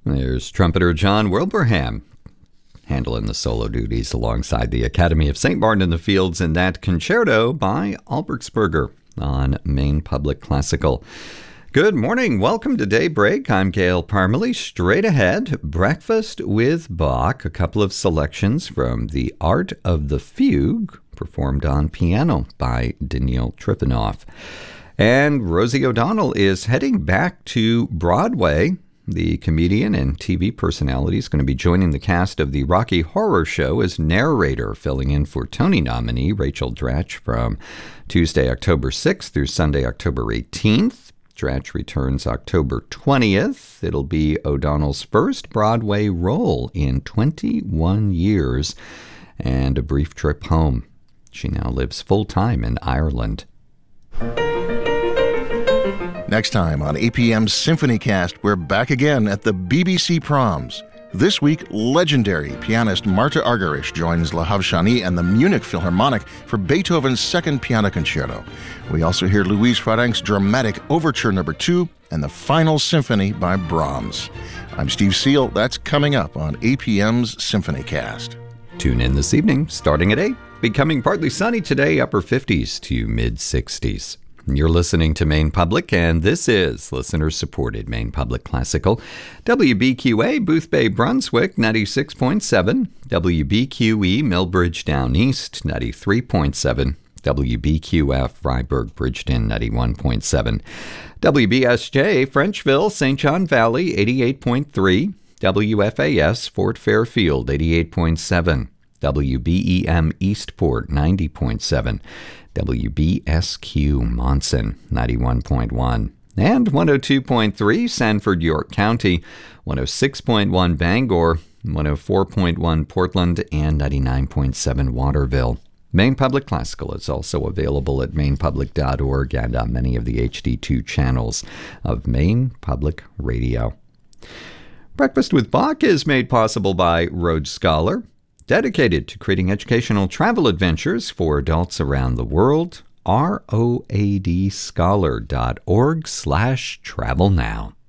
There's trumpeter John Wilbraham handling the solo duties alongside the Academy of St. Martin-in-the-Fields in that concerto by Albertsberger on Maine Public Classical. Good morning. Welcome to Daybreak. I'm Gail Parmalee. Straight ahead, Breakfast with Bach, a couple of selections from The Art of the Fugue, performed on piano by Daniil Trifonov. And Rosie O'Donnell is heading back to Broadway. The comedian and TV personality is going to be joining the cast of the Rocky Horror Show as narrator, filling in for Tony nominee Rachel Dratch from Tuesday, October 6th through Sunday, October 18th. Dratch returns October 20th. It'll be O'Donnell's first Broadway role in 21 years and a brief trip home. She now lives full-time in Ireland. Next time on APM's SymphonyCast, we're back again at the BBC Proms. This week, legendary pianist Marta Argerich joins La Havshani and the Munich Philharmonic for Beethoven's Second Piano Concerto. We also hear Louise Farrenc's dramatic Overture No. 2 and the Final Symphony by Brahms. I'm Steve Seal. That's coming up on APM's SymphonyCast. Tune in this evening, starting at 8. Becoming partly sunny today, upper 50s to mid-60s. You're listening to Maine Public, and this is listener-supported Maine Public Classical. WBQA, Boothbay, Brunswick, 96.7. WBQE, Millbridge, Down East, 93.7. WBQF, Freiburg, Bridgeton, 91.7. WBSJ, Frenchville, St. John Valley, 88.3. WFAS, Fort Fairfield, 88.7. WBEM, Eastport, 90.7. WBSQ Monson, 91.1, and 102.3 Sanford, York County, 106.1 Bangor, 104.1 Portland, and 99.7 Waterville. Maine Public Classical is also available at mainepublic.org and on many of the HD2 channels of Maine Public Radio. Breakfast with Bach is made possible by Rhodes Scholar, dedicated to creating educational travel adventures for adults around the world. ROADscholar.org/travel now.